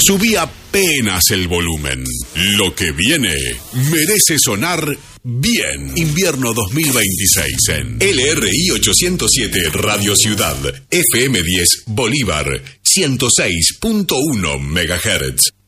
Subí apenas el volumen. Lo que viene merece sonar bien. Invierno 2026 en LRI 807 Radio Ciudad, FM 10 Bolívar, 106.1 MHz.